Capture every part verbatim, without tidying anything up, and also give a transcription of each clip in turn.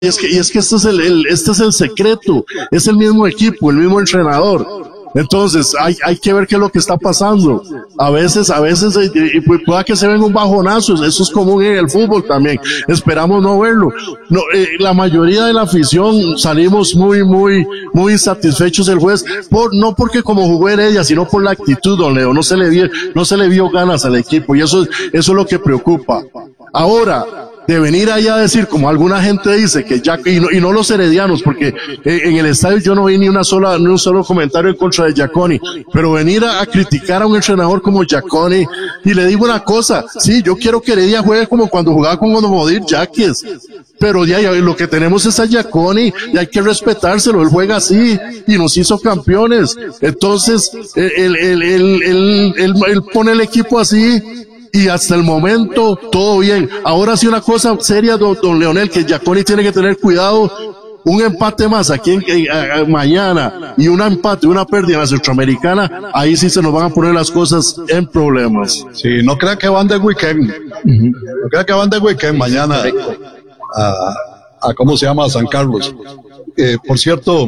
y es que, y es que este es el, el, este es el secreto, es el mismo equipo, el mismo entrenador. Entonces, hay, hay que ver qué es lo que está pasando. A veces, a veces, y, y pueda que se venga un bajonazo, eso es común en el fútbol también. Esperamos no verlo. No, eh, la mayoría de la afición salimos muy, muy, muy insatisfechos el juez, por, no porque como jugó Heredia, sino por la actitud, don Leo. No se le vio, no se le vio ganas al equipo, y eso, eso es lo que preocupa. Ahora, de venir allá a decir, como alguna gente dice, que ya, y no, y no los heredianos, porque eh, en el estadio yo no vi ni una sola, ni un solo comentario en contra de Giaconi, pero venir a, a criticar a un entrenador como Giaconi, y le digo una cosa, sí, yo quiero que Heredia juegue como cuando jugaba con Godomodir Yaquis, pero ya, ya lo que tenemos es a Giaconi, y hay que respetárselo, él juega así, y nos hizo campeones, entonces, él, él, él, él, él, él, él pone el equipo así, y hasta el momento todo bien. Ahora sí una cosa seria, don, don Leonel, que Giaconi tiene que tener cuidado. Un empate más aquí en, en, en, mañana y un empate, una pérdida en la Centroamericana, ahí sí se nos van a poner las cosas en problemas. Sí, no crea que van de weekend, uh-huh. no crea que van de weekend mañana a, a ¿cómo se llama? A San Carlos. Eh, por cierto,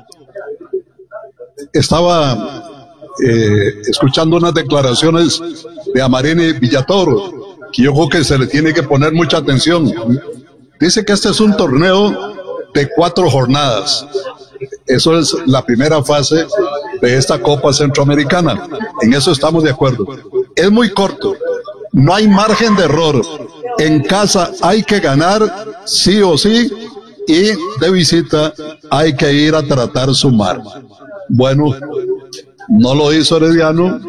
estaba Eh, escuchando unas declaraciones de Amarini Villatoro, que yo creo que se le tiene que poner mucha atención. Dice que este es un torneo de cuatro jornadas. Eso es la primera fase de esta Copa Centroamericana. En eso estamos de acuerdo. Es muy corto. No hay margen de error. En casa hay que ganar sí o sí, y de visita hay que ir a tratar sumar. Bueno, no lo hizo Herediano,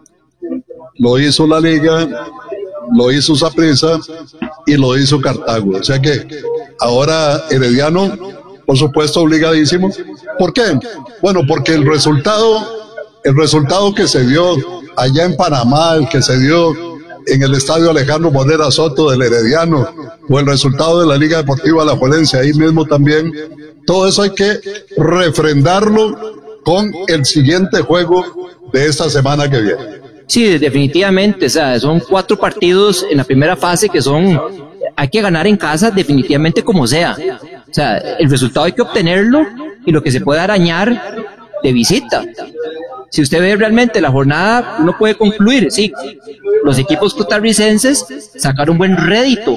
lo hizo la Liga, lo hizo Saprissa y lo hizo Cartago. O sea que ahora Herediano, por supuesto, obligadísimo. ¿Por qué? Bueno, porque el resultado, el resultado que se dio allá en Panamá, el que se dio en el estadio Alejandro Morera Soto del Herediano, o el resultado de la Liga Deportiva Alajuelense, ahí mismo también, todo eso hay que refrendarlo con el siguiente juego de esta semana que viene. Sí, definitivamente, o sea, son cuatro partidos en la primera fase que son, hay que ganar en casa definitivamente como sea. O sea, el resultado hay que obtenerlo y lo que se puede arañar de visita. Si usted ve realmente la jornada, uno puede concluir, sí, los equipos costarricenses sacaron un buen rédito,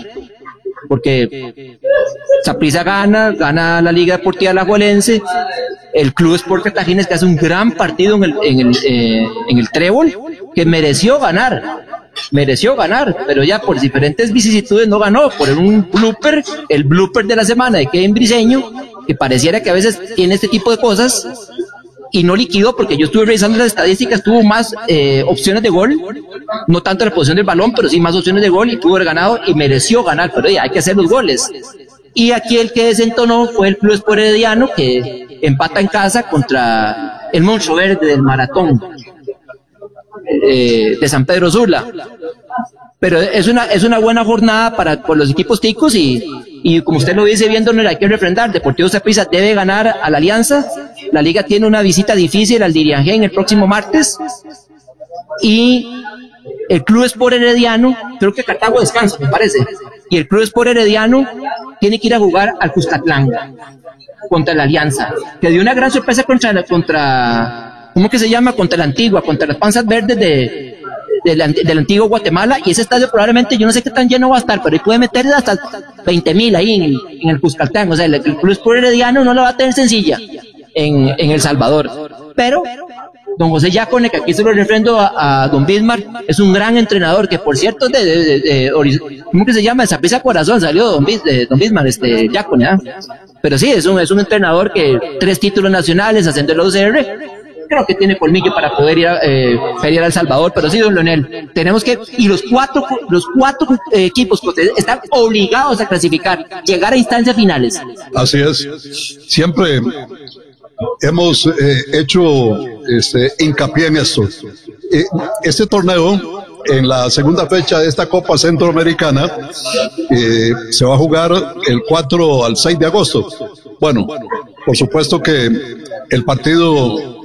porque Saprissa gana, gana la Liga Deportiva Alajuelense, el Club Sport Cartagines que hace un gran partido en el, en el, eh, en el Trébol, que mereció ganar, mereció ganar, pero ya por diferentes vicisitudes no ganó, por un blooper, el blooper de la semana de Kevin Briseño, que pareciera que a veces tiene este tipo de cosas, y no liquidó, porque yo estuve revisando las estadísticas, tuvo más eh, opciones de gol, no tanto la posición del balón, pero sí más opciones de gol, y pudo haber ganado, y mereció ganar, pero ya hay que hacer los goles. Y aquí el que desentonó fue el Club Sport Herediano, que empata en casa contra el Monstruo Verde del Maratón eh, de San Pedro Sula. Pero es una es una buena jornada para por los equipos ticos, y, y como usted lo dice viéndolo, hay que refrendar. Deportivo Saprissa debe ganar a la Alianza. La Liga tiene una visita difícil al Diriangén el próximo martes, y el Club Sport Herediano, creo que Cartago descansa, me parece, y el Club Sport Herediano tiene que ir a jugar al Cuscatlán contra la Alianza, que dio una gran sorpresa contra, contra ¿cómo que se llama? Contra la Antigua, contra las Panzas Verdes de, de, la, del antiguo Guatemala, y ese estadio probablemente, yo no sé qué tan lleno va a estar, pero ahí puede meter hasta veinte mil ahí en el, en el Cuscatlán. O sea, el, el Club Sport Herediano no la va a tener sencilla en, en El Salvador, pero don José Giaconi, que aquí se lo refrendo a, a don Bismarck, es un gran entrenador, que por cierto, de, de, de, de ¿cómo que se llama? De Saprissa Corazón salió don, Bis, de, don Bismarck, este, Giaconi, ¿eh? Pero sí, es un, es un entrenador que tres títulos nacionales, haciendo el O C R, creo que tiene colmillo para poder ir a eh, feriar a El Salvador. Pero sí, don Leonel, tenemos que, y los cuatro, los cuatro eh, equipos están obligados a clasificar, llegar a instancias finales. Así es, siempre hemos eh, hecho este, hincapié en esto. Eh, este torneo, en la segunda fecha de esta Copa Centroamericana, eh, se va a jugar el cuatro al seis de agosto. Bueno, por supuesto que el partido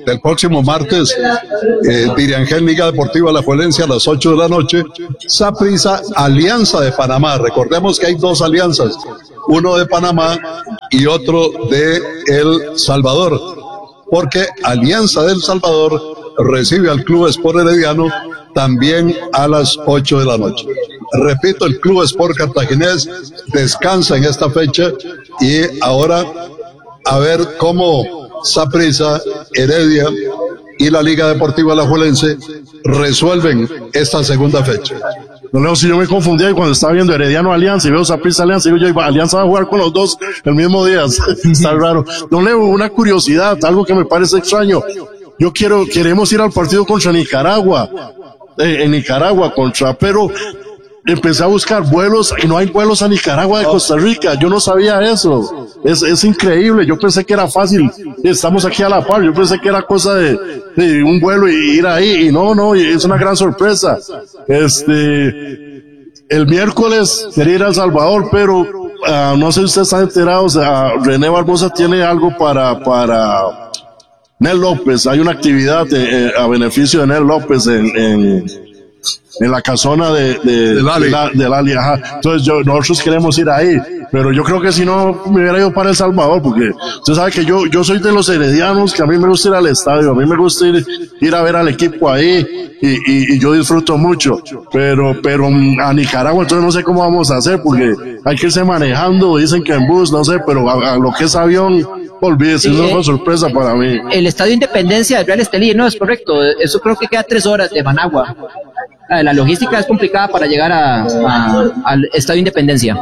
del próximo martes, eh, Diriangel Liga Deportiva Alajuelense a las ocho de la noche, Saprissa Alianza de Panamá. Recordemos que hay dos alianzas, uno de Panamá y otro de El Salvador, porque Alianza del Salvador recibe al Club Sport Herediano también a las ocho de la noche. Repito, el Club Sport Cartaginés descansa en esta fecha y ahora a ver cómo Saprissa, Heredia y la Liga Deportiva Alajuelense resuelven esta segunda fecha. Don Leo, si yo me confundía y cuando estaba viendo Herediano Alianza y veo Saprissa Alianza, digo yo, Alianza va a jugar con los dos el mismo día. Está raro. Don Leo, una curiosidad, algo que me parece extraño. Yo quiero, queremos ir al partido contra Nicaragua, eh, en Nicaragua contra, pero empecé a buscar vuelos y no hay vuelos a Nicaragua de Costa Rica. Yo no sabía eso. Es, es increíble. Yo pensé que era fácil. Estamos aquí a la par. Yo pensé que era cosa de, de un vuelo y ir ahí. Y no, no, es una gran sorpresa. Este, el miércoles quería ir a El Salvador, pero uh, no sé si ustedes están enterados. Uh, René Barbosa tiene algo para, para Nel López. Hay una actividad eh, a beneficio de Nel López en, en en la casona de, de, del Ali. de, la, del Ali, ajá. Entonces yo, nosotros queremos ir ahí, pero yo creo que si no me hubiera ido para El Salvador, porque usted sabe que yo, yo soy de los heredianos, que a mí me gusta ir al estadio, a mí me gusta ir, ir a ver al equipo ahí, y, y, y yo disfruto mucho, pero, pero a Nicaragua entonces no sé cómo vamos a hacer, porque hay que irse manejando, dicen que en bus, no sé, pero a, a lo que es avión, olvídese, sí, eso es una sorpresa para mí. El Estadio Independencia del Real Estelí, no, es correcto, eso creo que queda tres horas de Managua. La logística es complicada para llegar a, a, al Estadio Independencia.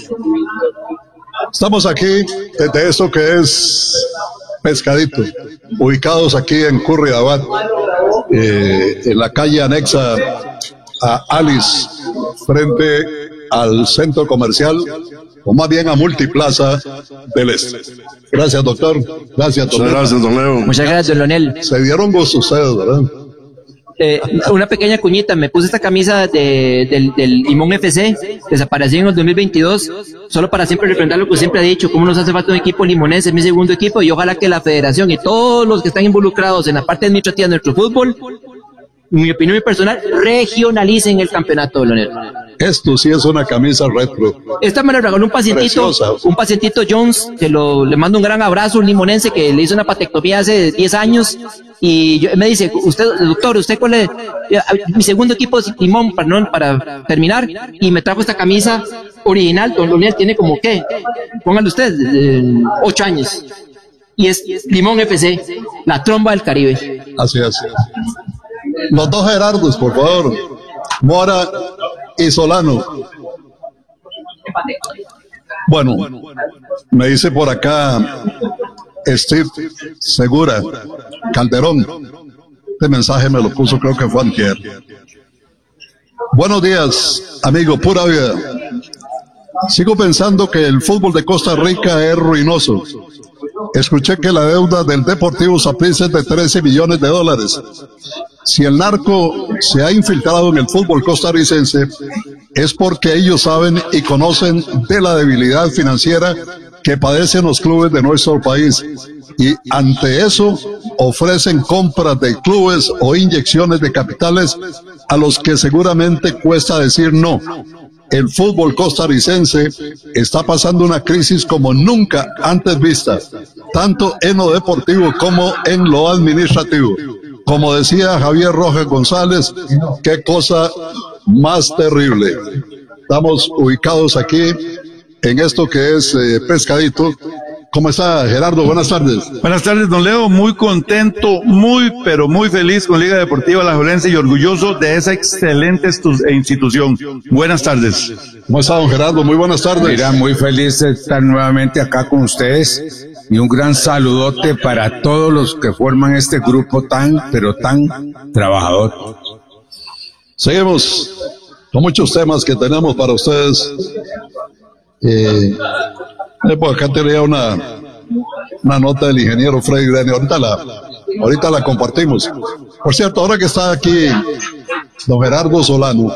Estamos aquí desde eso que es Pescadito, ubicados aquí en Curridabat, eh, en la calle anexa a Alice, frente al centro comercial, o más bien a Multiplaza del Este. Gracias, doctor. Gracias, don Muchas gracias, don Leo. Muchas gracias, don Leonel. Se dieron gusto ustedes, ¿verdad? Eh, una pequeña cuñita, me puse esta camisa de, del, del Limón F C, desapareció en el dos mil veintidós, solo para siempre refrendar lo que siempre he dicho, cómo nos hace falta un equipo limonense, es mi segundo equipo, y ojalá que la federación y todos los que están involucrados en la parte administrativa de nuestro fútbol, en mi opinión personal, regionalicen el campeonato, Leonel. Esto sí es una camisa retro. Esta me la regaló un pacientito, Preciosa. un pacientito Jones, que lo, le mando un gran abrazo, un limonense que le hizo una patectomía hace diez años, y yo, me dice, usted, doctor, ¿usted cuál es? Mi segundo equipo es Limón, para, no, para terminar, y me trajo esta camisa original, don Leonel tiene como, ¿qué? Póngale usted, eh, ocho años. Y es Limón F C, la tromba del Caribe. Así es. Los dos Gerardos, por favor. Mora y Solano. Bueno, me dice por acá Steve Segura Calderón. Este mensaje me lo puso, creo que fue antier. Buenos días, amigo, pura vida. Sigo pensando que el fútbol de Costa Rica es ruinoso. Escuché que la deuda del Deportivo Saprissa es de trece millones de dólares. Si el narco se ha infiltrado en el fútbol costarricense, es porque ellos saben y conocen de la debilidad financiera que padecen los clubes de nuestro país. Y ante eso, ofrecen compras de clubes o inyecciones de capitales a los que seguramente cuesta decir no. El fútbol costarricense está pasando una crisis como nunca antes vista, tanto en lo deportivo como en lo administrativo. Como decía Javier Rojas González, qué cosa más terrible. Estamos ubicados aquí en esto que es eh, Pescadito. ¿Cómo está, Gerardo? Buenas tardes. Buenas tardes, don Leo. Muy contento, muy, pero muy feliz con Liga Deportiva Alajuelense y orgulloso de esa excelente institución. Buenas tardes. ¿Cómo está, don Gerardo? Muy buenas tardes. Mira, muy feliz de estar nuevamente acá con ustedes y un gran saludote para todos los que forman este grupo tan, pero tan trabajador. Seguimos con muchos temas que tenemos para ustedes. Eh, por acá tenía una, una nota del ingeniero Freddy Greni, ahorita la, ahorita la compartimos. Por cierto, ahora que está aquí don Gerardo Solano,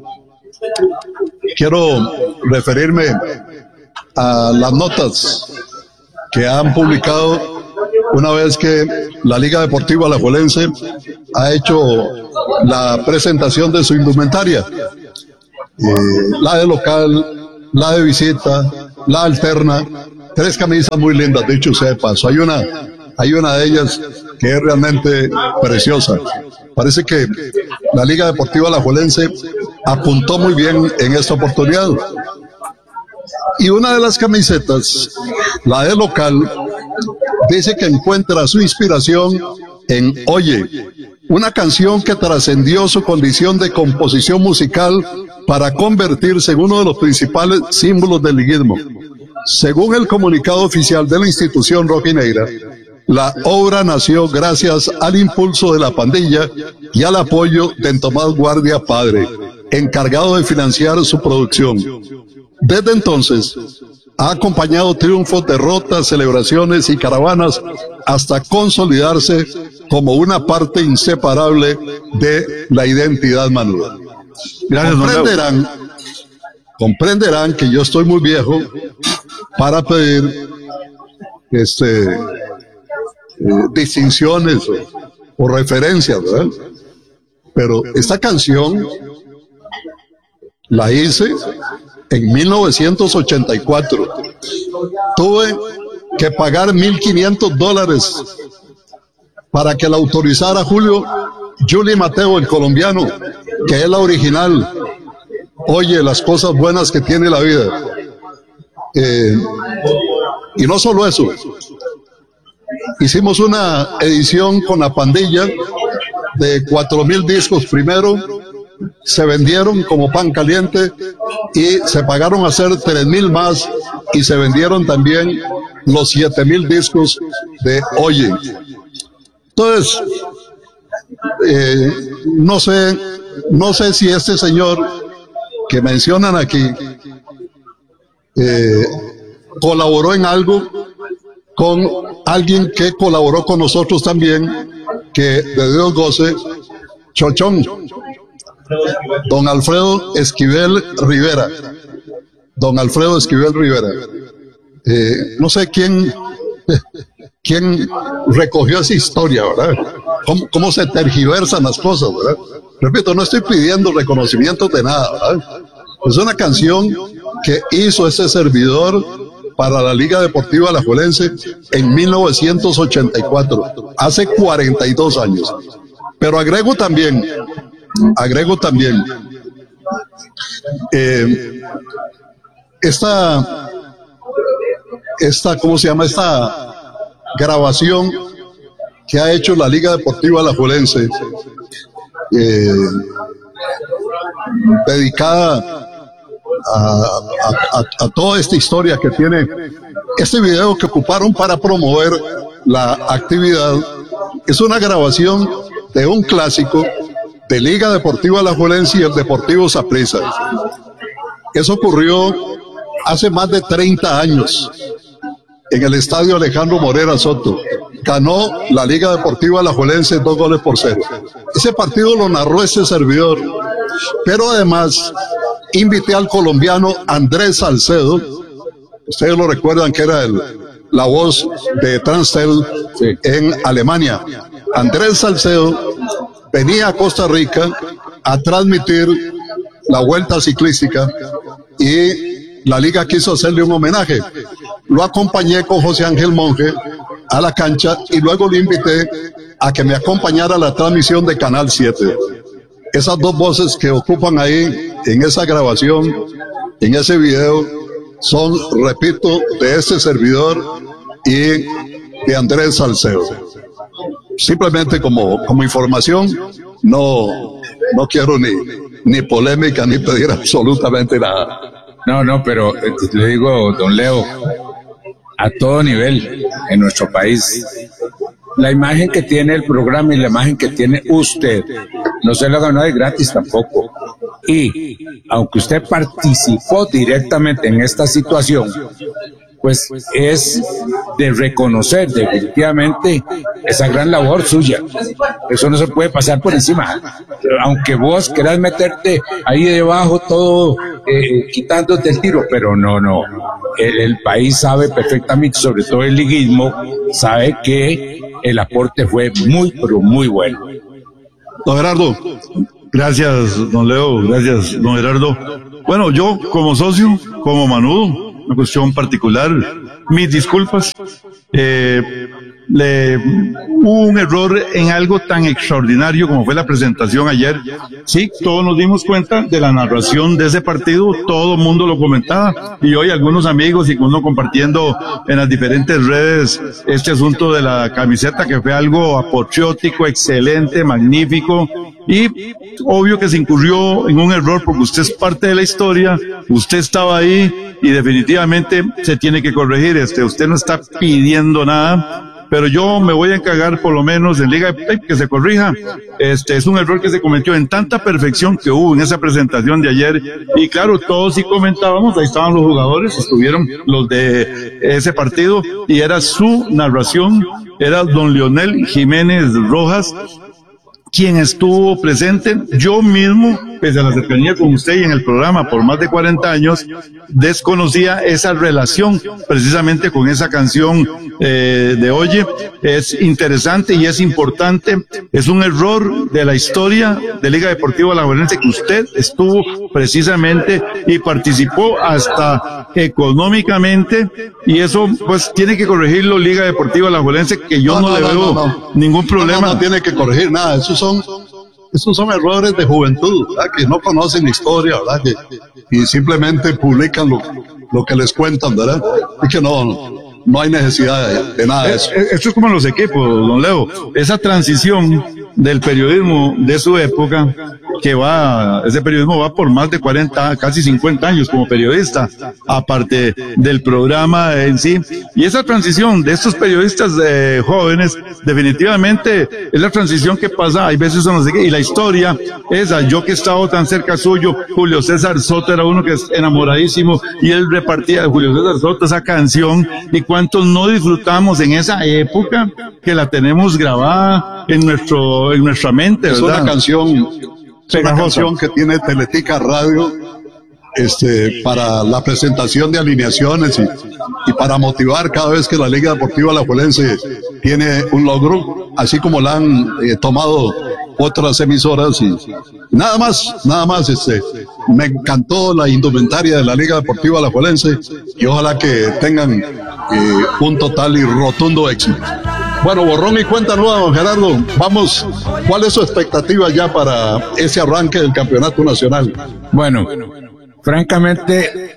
quiero referirme a las notas que han publicado una vez que la Liga Deportiva Alajuelense ha hecho la presentación de su indumentaria, eh, la de local, la de visita, la alterna, tres camisas muy lindas, dicho sea de paso. Hay una, hay una de ellas que es realmente preciosa. Parece que la Liga Deportiva Alajuelense apuntó muy bien en esta oportunidad. Y una de las camisetas, la de local, dice que encuentra su inspiración en Oye, una canción que trascendió su condición de composición musical para convertirse en uno de los principales símbolos del liguismo. Según el comunicado oficial de la institución rojinegra, la obra nació gracias al impulso de la pandilla y al apoyo de Tomás Guardia Padre, encargado de financiar su producción. Desde entonces, ha acompañado triunfos, derrotas, celebraciones y caravanas hasta consolidarse como una parte inseparable de la identidad manuda. Gracias, comprenderán, comprenderán que yo estoy muy viejo para pedir este, eh, distinciones o, o referencias, ¿verdad? Pero esta canción la hice en mil novecientos ochenta y cuatro. Tuve que pagar mil quinientos dólares para que la autorizara Julio Juli Mateo, el colombiano, que es la original. Oye, las cosas buenas que tiene la vida. Eh, y no solo eso, hicimos una edición con la pandilla de cuatro mil discos primero. Se vendieron como pan caliente y se pagaron a hacer tres mil más y se vendieron también los siete mil discos de Oye. Entonces, eh, no sé, no sé si este señor que mencionan aquí eh, colaboró en algo con alguien que colaboró con nosotros también, que de Dios goce, Chochón. Don Alfredo Esquivel Rivera. Don Alfredo Esquivel Rivera. Eh, no sé quién, quién recogió esa historia, ¿verdad? ¿Cómo, cómo se tergiversan las cosas, ¿verdad? Repito, no estoy pidiendo reconocimientos de nada, ¿verdad? Es una canción que hizo ese servidor para la Liga Deportiva Alajuelense en mil novecientos ochenta y cuatro, hace cuarenta y dos años. Pero agrego también Agrego también, eh, esta, esta, ¿cómo se llama? Esta grabación que ha hecho la Liga Deportiva Alajuelense, eh, dedicada a, a, a, a toda esta historia que tiene este video que ocuparon para promover la actividad. Es una grabación de un clásico de Liga Deportiva Alajuelense y el Deportivo Saprissa. Eso ocurrió hace más de treinta años en el estadio Alejandro Morera Soto. Ganó la Liga Deportiva Alajuelense dos goles por cero. Ese partido lo narró ese servidor, pero además invité al colombiano Andrés Salcedo. Ustedes lo recuerdan, que era el, la voz de Transtel, sí, en Alemania. Andrés Salcedo venía a Costa Rica a transmitir la vuelta ciclística y la liga quiso hacerle un homenaje. Lo acompañé con José Ángel Monge a la cancha y luego le invité a que me acompañara a la transmisión de Canal siete. Esas dos voces que ocupan ahí en esa grabación, en ese video, son, repito, de este servidor y de Andrés Salcedo. Simplemente como, como información, no, no quiero ni, ni polémica ni pedir absolutamente nada. No, no, pero eh, le digo, don Leo, a todo nivel en nuestro país, la imagen que tiene el programa y la imagen que tiene usted, no se lo ganó de gratis tampoco. Y aunque usted participó directamente en esta situación, pues es de reconocer definitivamente esa gran labor suya. Eso no se puede pasar por encima. Aunque vos querás meterte ahí debajo todo eh, quitándote el tiro, pero no, no. El, el país sabe perfectamente, sobre todo el liguismo, sabe que el aporte fue muy, pero muy bueno. Don Gerardo. Gracias, don Leo, gracias, don Gerardo. Bueno, yo como socio, como Manudo, una cuestión particular, mis disculpas. Eh, le, hubo un error en algo tan extraordinario como fue la presentación ayer. Sí, todos nos dimos cuenta de la narración de ese partido, todo el mundo lo comentaba, y hoy algunos amigos y uno compartiendo en las diferentes redes este asunto de la camiseta, que fue algo apoteótico, excelente, magnífico, y obvio que se incurrió en un error porque usted es parte de la historia, usted estaba ahí y definitivamente se tiene que corregir. Este, usted no está pidiendo nada, pero yo me voy a encargar por lo menos en Liga de que se corrija. Este es un error que se cometió en tanta perfección que hubo en esa presentación de ayer, y claro, todos sí comentábamos, ahí estaban los jugadores, estuvieron los de ese partido, y era su narración, era don Leonel Jiménez Rojas quien estuvo presente. Yo mismo, pese a la cercanía con usted y en el programa por más de cuarenta años, desconocía esa relación precisamente con esa canción eh, de Oye. Es interesante y es importante, es un error de la historia de Liga Deportiva Alajuelense que usted estuvo precisamente y participó hasta económicamente, y eso pues tiene que corregirlo Liga Deportiva Alajuelense, que yo no, no, no le veo no, no. ningún problema. No, no, no tiene que corregir nada, esos son Esos son errores de juventud, ¿verdad? Que no conocen historia, ¿verdad? Que, y simplemente publican lo, lo que les cuentan, ¿verdad? Y que no, no hay necesidad de, de nada de eso. Esto es como en los equipos, don Leo. Esa transición del periodismo de su época, que va, ese periodismo va por más de cuarenta, casi cincuenta años como periodista, aparte del programa en sí. Y esa transición de estos periodistas eh, jóvenes, definitivamente es la transición que pasa, hay veces no sé qué, y la historia esa, yo que he estado tan cerca suyo, Julio César Soto era uno que es enamoradísimo, y él repartía de Julio César Soto esa canción, y cuántos no disfrutamos en esa época, que la tenemos grabada en nuestro, en nuestra mente, ¿verdad? Es una canción, es una canción que tiene Teletica Radio, este, para la presentación de alineaciones y, y para motivar cada vez que la Liga Deportiva Alajuelense tiene un logro, así como la han eh, tomado otras emisoras, y nada más, nada más, este, me encantó la indumentaria de la Liga Deportiva Alajuelense, y ojalá que tengan eh, un total y rotundo éxito. Bueno, borrón y cuenta nueva, don Gerardo. Vamos, ¿cuál es su expectativa ya para ese arranque del campeonato nacional? Bueno, francamente,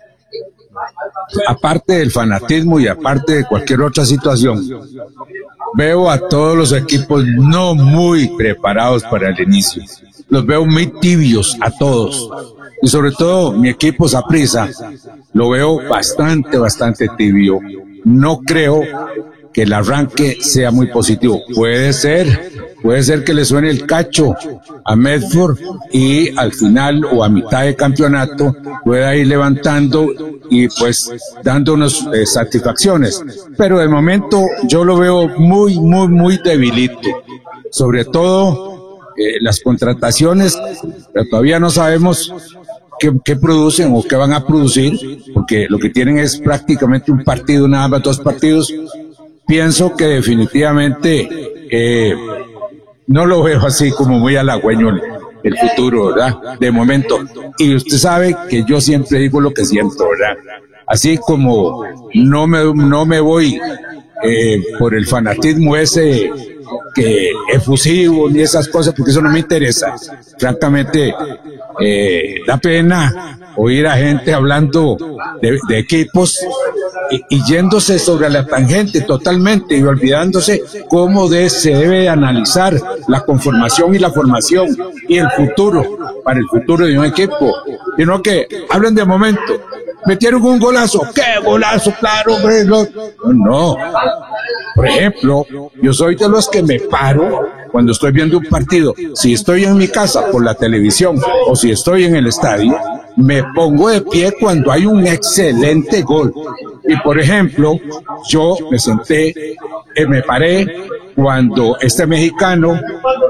aparte del fanatismo y aparte de cualquier otra situación, veo a todos los equipos no muy preparados para el inicio. Los veo muy tibios a todos. Y sobre todo mi equipo Saprissa, lo veo bastante, bastante tibio. No creo que el arranque sea muy positivo. Puede ser, puede ser que le suene el cacho a Medford y al final o a mitad de campeonato pueda ir levantando y pues dándonos eh, satisfacciones. Pero de momento yo lo veo muy, muy, muy debilito. Sobre todo eh, las contrataciones, pero todavía no sabemos qué, qué producen o qué van a producir, porque lo que tienen es prácticamente un partido, nada más dos partidos. Pienso que definitivamente eh, no lo veo así como muy halagüeño el, el futuro, ¿verdad? De momento. Y usted sabe que yo siempre digo lo que siento, ¿verdad? Así como no me, no me voy eh, por el fanatismo ese que efusivo ni esas cosas, porque eso no me interesa. Francamente, eh, da pena oír a gente hablando de, de equipos y, y yéndose sobre la tangente totalmente y olvidándose cómo de, se debe analizar la conformación y la formación y el futuro, para el futuro de un equipo. Sino que hablen de momento. Metieron un golazo. ¿Qué golazo? Claro, hombre. No, no. Por ejemplo, yo soy de los que me paro cuando estoy viendo un partido. Si estoy en mi casa por la televisión o si estoy en el estadio, me pongo de pie cuando hay un excelente gol. Y por ejemplo, yo me senté, eh, me paré cuando este mexicano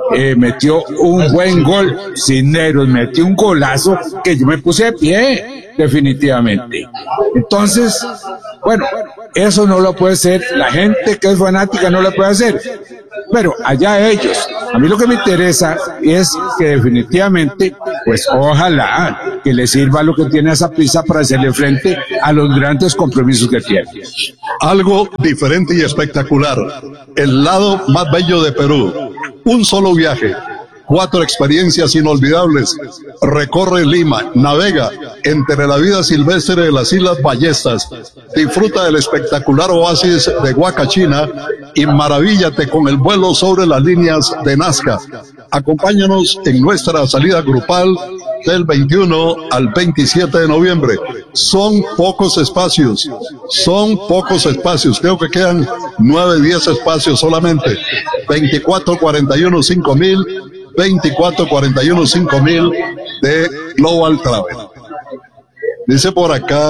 eh, metió un buen gol. Cisneros metió un golazo que yo me puse de pie, definitivamente. Entonces, bueno, eso no lo puede hacer, la gente que es fanática no lo puede hacer, pero allá ellos. A mí lo que me interesa es que definitivamente, pues ojalá que le sirva lo que tiene esa prisa para hacerle frente a los grandes compromisos que tiene. Algo diferente y espectacular. El lado más bello de Perú. Un solo viaje. Cuatro experiencias inolvidables. Recorre Lima, navega entre la vida silvestre de las Islas Ballestas, disfruta del espectacular oasis de Huacachina y maravíllate con el vuelo sobre las líneas de Nazca. Acompáñanos en nuestra salida grupal del veintiuno al veintisiete de noviembre. Son pocos espacios, son pocos espacios, creo que quedan nueve, diez espacios solamente. veinticuatro cuarenta y uno cinco mil, veinticuatro cuarenta y uno cinco mil de Global Travel. Dice por acá,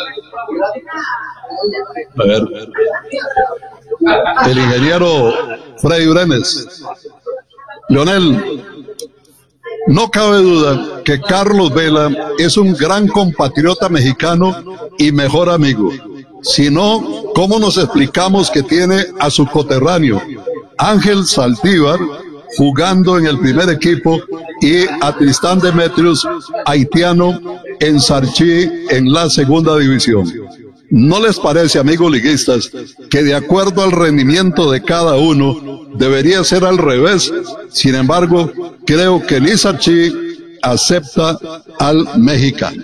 a ver, el ingeniero Freddy Brenes. Leonel, no cabe duda que Carlos Vela es un gran compatriota mexicano y mejor amigo. Si no, ¿cómo nos explicamos que tiene a su coterráneo, Ángel Saldívar, jugando en el primer equipo, y a Tristán Demetrius, haitiano, en Sarchí, en la segunda división? ¿No les parece, amigos liguistas, que de acuerdo al rendimiento de cada uno, debería ser al revés? Sin embargo, creo que ni Sarchí acepta al mexicano.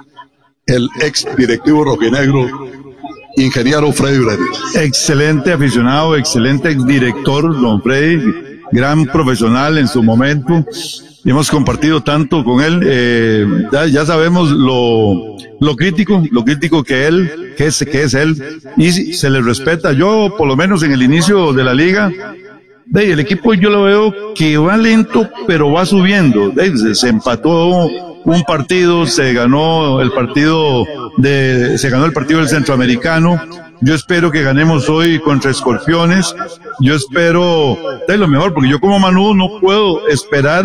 El ex directivo rojinegro, ingeniero Freddy Brenes. Excelente aficionado, excelente exdirector, don Freddy, gran profesional en su momento. Hemos compartido tanto con él, eh, ya, ya sabemos lo, lo crítico, lo crítico que él, que es, que es él, y se le respeta. Yo, por lo menos en el inicio de la liga, de, el equipo yo lo veo que va lento, pero va subiendo. De, se empató un partido, se ganó el partido de, se ganó el partido del Centroamericano. Yo espero que ganemos hoy contra Escorpiones. Yo espero de lo mejor, porque yo como Manu no puedo esperar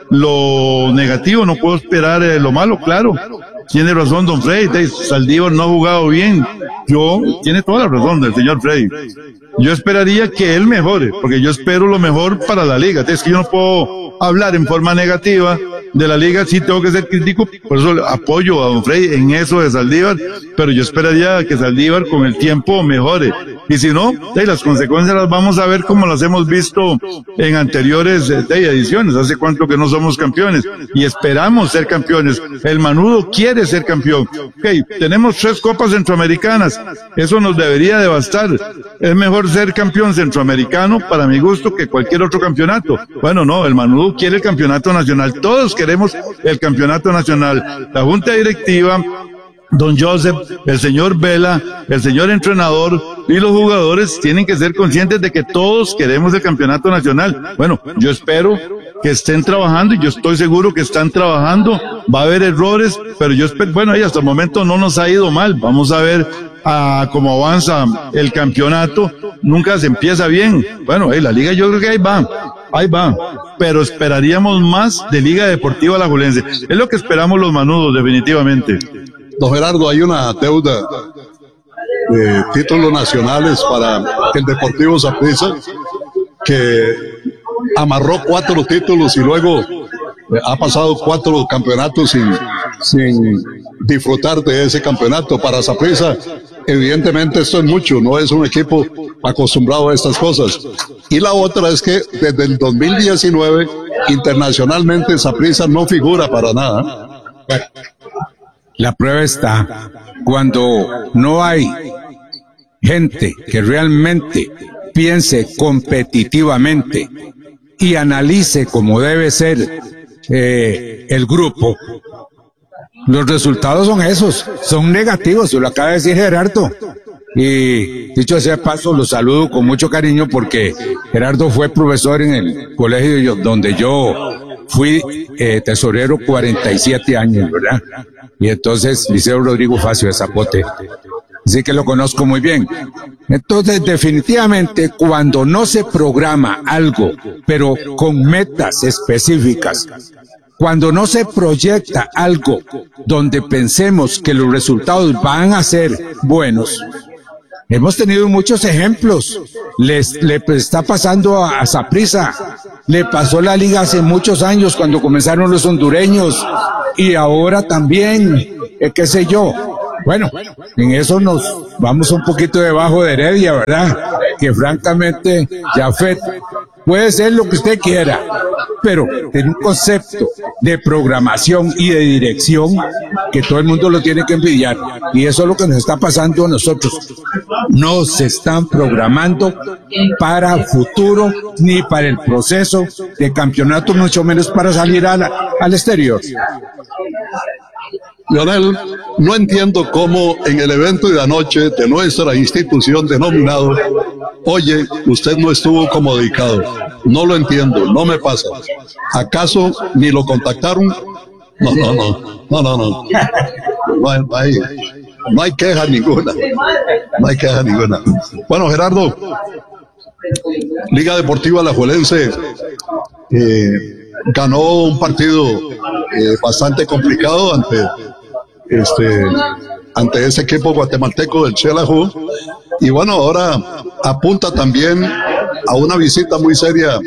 lo negativo, no puedo esperar eh, lo malo, claro. Tiene razón don Freddy, Saldívar no ha jugado bien. Yo, tiene toda la razón del señor Freddy. Yo esperaría que él mejore, porque yo espero lo mejor para la liga. Es que yo no puedo hablar en forma negativa de la liga, sí tengo que ser crítico, por eso apoyo a don Freddy en eso de Saldívar, pero yo esperaría que Saldívar con el tiempo mejore. Y si no, de las consecuencias las vamos a ver como las hemos visto en anteriores de ediciones. Hace cuánto que no somos campeones y esperamos ser campeones. El Manudo quiere ser campeón. Okay, tenemos tres copas centroamericanas. Eso nos debería de bastar. Es mejor ser campeón centroamericano para mi gusto que cualquier otro campeonato. Bueno, no, el Manudo quiere el campeonato nacional. Todos queremos el campeonato nacional. La junta directiva, don Joseph, el señor Vela, el señor entrenador y los jugadores tienen que ser conscientes de que todos queremos el campeonato nacional. Bueno, yo espero que estén trabajando y yo estoy seguro que están trabajando. Va a haber errores, pero yo espero, bueno, y hasta el momento no nos ha ido mal. Vamos a ver a cómo avanza el campeonato. Nunca se empieza bien. Bueno, hey, la liga yo creo que ahí va, ahí va. Pero esperaríamos más de Liga Deportiva Alajuelense. Es lo que esperamos los manudos, definitivamente. Don Gerardo, hay una deuda de títulos nacionales para el Deportivo Saprissa, que amarró cuatro títulos y luego ha pasado cuatro campeonatos sin, sin disfrutar de ese campeonato. Para Saprissa, evidentemente esto es mucho, no es un equipo acostumbrado a estas cosas. Y la otra es que desde el dos mil diecinueve, internacionalmente Saprissa no figura para nada. Bueno, la prueba está cuando no hay gente que realmente piense competitivamente y analice como debe ser eh, el grupo. Los resultados son esos, son negativos, se lo acaba de decir Gerardo. Y dicho sea de paso, lo saludo con mucho cariño porque Gerardo fue profesor en el colegio donde yo fui eh, tesorero cuarenta y siete años, ¿verdad? Y entonces, Liceo Rodrigo Facio de Zapote. Así que lo conozco muy bien. Entonces, definitivamente, cuando no se programa algo, pero con metas específicas, cuando no se proyecta algo donde pensemos que los resultados van a ser buenos, hemos tenido muchos ejemplos. Les, le está pasando a Saprissa, le pasó la liga hace muchos años cuando comenzaron los hondureños, y ahora también, eh, qué sé yo. Bueno, en eso nos vamos un poquito debajo de Heredia, ¿verdad? Que francamente, Jafet puede ser lo que usted quiera, pero tiene un concepto de programación y de dirección que todo el mundo lo tiene que envidiar. Y eso es lo que nos está pasando a nosotros. No se están programando para futuro ni para el proceso de campeonato, mucho menos para salir a la, al exterior. Leonel, no entiendo cómo en el evento de anoche de nuestra institución denominado, oye, usted no estuvo como dedicado. No lo entiendo, no me pasa. ¿Acaso ni lo contactaron? No, no, no, no, no, no. No hay, no hay, no hay queja ninguna. No hay queja ninguna. Bueno, Gerardo, Liga Deportiva Alajuelense eh, ganó un partido eh, bastante complicado ante este ante ese equipo guatemalteco del Xelajú, y bueno, ahora apunta también a una visita muy seria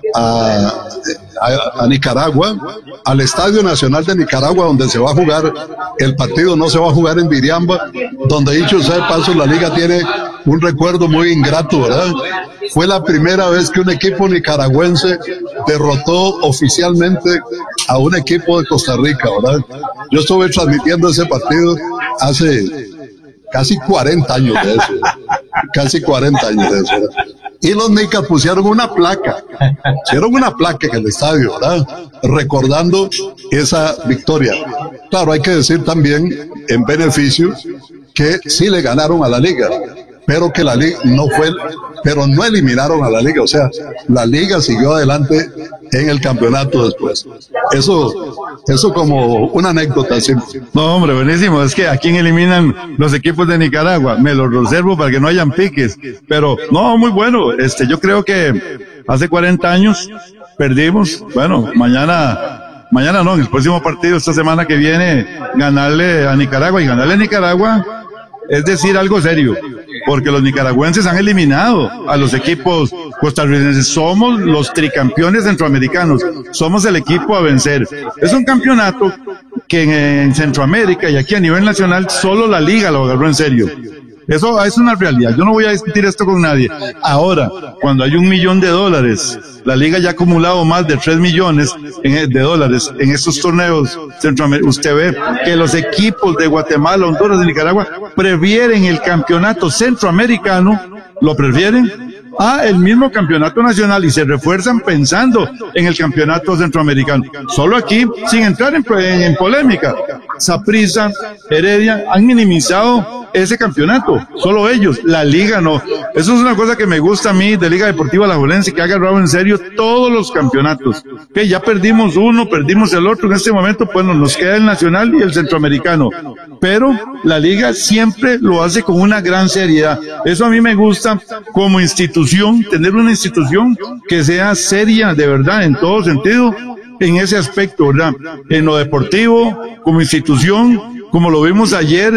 a, a, a Nicaragua, al Estadio Nacional de Nicaragua, donde se va a jugar el partido. No se va a jugar en Diriamba, donde, dicho sea de paso, la liga tiene un recuerdo muy ingrato, ¿verdad? Fue la primera vez que un equipo nicaragüense derrotó oficialmente a un equipo de Costa Rica, ¿verdad? Yo estuve transmitiendo ese partido hace casi cuarenta años de eso, casi cuarenta años de eso, ¿verdad? Y los nicas pusieron una placa, pusieron una placa en el estadio, ¿verdad? Recordando esa victoria. Claro, hay que decir también, en beneficio, que sí le ganaron a la liga, pero que la liga no fue, pero no eliminaron a la liga, o sea, la liga siguió adelante en el campeonato después. Eso, eso como una anécdota simple. No, hombre, buenísimo. Es que ¿a quién eliminan los equipos de Nicaragua? Me los reservo para que no hayan piques. Pero, no, muy bueno. Este, yo creo que hace cuarenta años perdimos. Bueno, mañana, mañana no, en el próximo partido, esta semana que viene, ganarle a Nicaragua. Y ganarle a Nicaragua es decir algo serio, porque los nicaragüenses han eliminado a los equipos costarricenses. Somos los tricampeones centroamericanos, somos el equipo a vencer. Es un campeonato que en, en Centroamérica y aquí a nivel nacional solo la liga lo agarró en serio. Eso es una realidad. Yo no voy a discutir esto con nadie. Ahora, cuando hay un millón de dólares, la liga ya ha acumulado más de tres millones de dólares en estos torneos centroamericanos. Usted ve que los equipos de Guatemala, Honduras y Nicaragua prefieren el campeonato centroamericano, lo prefieren a el mismo campeonato nacional y se refuerzan pensando en el campeonato centroamericano. Solo aquí, sin entrar en, en, en polémica, Saprissa, Heredia han minimizado ese campeonato, solo ellos, la liga no. Eso es una cosa que me gusta a mí de Liga Deportiva Alajuelense, que ha agarrado en serio todos los campeonatos. Que ya perdimos uno, perdimos el otro, en este momento pues nos queda el nacional y el centroamericano, pero la liga siempre lo hace con una gran seriedad. Eso a mí me gusta como institución, tener una institución que sea seria de verdad en todo sentido, en ese aspecto, ¿verdad? En lo deportivo, como institución, como lo vimos ayer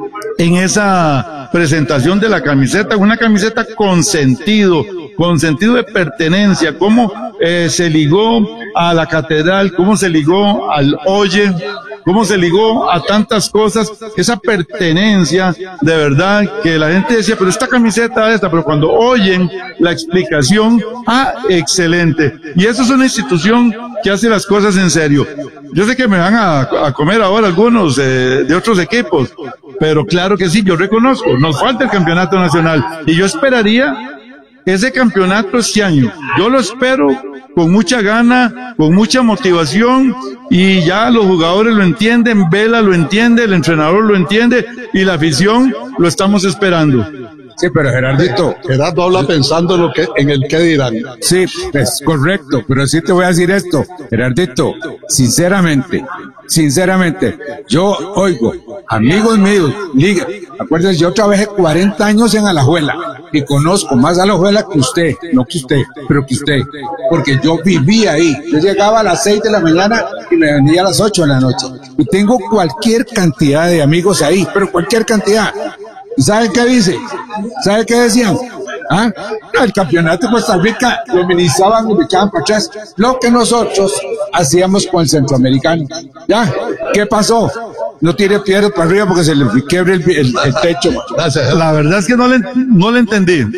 en esa presentación de la camiseta, una camiseta con sentido, con sentido de pertenencia, cómo eh, se ligó a la catedral, cómo se ligó al Oye, cómo se ligó a tantas cosas, esa pertenencia, de verdad, que la gente decía, pero esta camiseta esta, pero cuando oyen la explicación, ah, excelente. Y eso es una institución que hace las cosas en serio. Yo sé que me van a, a comer ahora algunos eh, de otros equipos, pero claro que sí, yo reconozco, nos falta el campeonato nacional, y yo esperaría ese campeonato este año. Yo lo espero con mucha gana, con mucha motivación, y ya los jugadores lo entienden, Vela lo entiende, el entrenador lo entiende, y la afición lo estamos esperando. Sí, pero Gerardito. Gerardo habla pensando en lo que, en el que dirán. Sí, es correcto, pero sí te voy a decir esto, Gerardito, sinceramente, sinceramente, yo oigo, amigos míos, liga, acuérdense, yo trabajé cuarenta años en Alajuela y conozco más Alajuela que usted, no que usted, pero que usted, porque yo vivía ahí, yo llegaba a las seis de la mañana y me venía a las ocho de la noche, y tengo cualquier cantidad de amigos ahí, pero cualquier cantidad. ¿Y saben qué dice? ¿Saben qué decían? ¿Ah? El campeonato de Costa Rica lo ministraban y lo echaban para atrás. Lo que nosotros hacíamos con el centroamericano. ¿Ya? ¿Qué pasó? No tire piedras para arriba porque se le quiebre el, el, el techo. Gracias. La verdad es que no le, no le entendí.